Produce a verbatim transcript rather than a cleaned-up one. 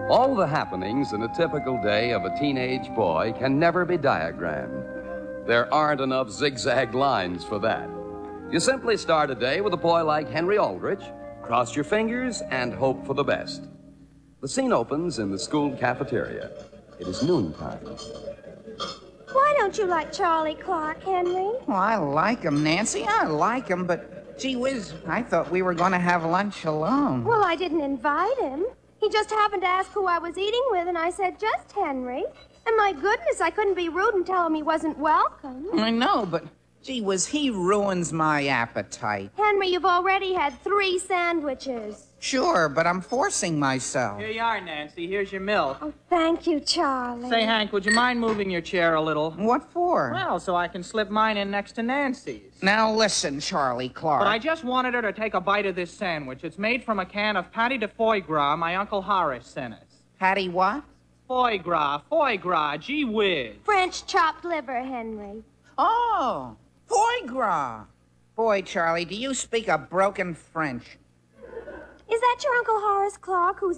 All the happenings in a typical day of a teenage boy can never be diagrammed. There aren't enough zigzag lines for that. You simply start a day with a boy like Henry Aldrich, cross your fingers, and hope for the best. The scene opens in the school cafeteria. It is noontime. Why don't you like Charlie Clark, Henry? Well, I like him, Nancy. I like him, but gee whiz, I thought we were going to have lunch alone. Well, I didn't invite him. He just happened to ask who I was eating with, and I said, just Henry. And my goodness, I couldn't be rude and tell him he wasn't welcome. I know, but gee whiz, he ruins my appetite. Henry, you've already had three sandwiches. Sure, but I'm forcing myself. Here you are, Nancy. Here's your milk. Oh, thank you, Charlie. Say, Hank, would you mind moving your chair a little? What for? Well, so I can slip mine in next to Nancy's. Now listen, Charlie Clark. But I just wanted her to take a bite of this sandwich. It's made from a can of patty de foie gras my Uncle Horace sent us. Patty what? Foie gras, foie gras, gee whiz. French chopped liver, Henry. Oh, foie gras. Boy, Charlie, do you speak a broken French? Is that your Uncle Horace Clark who's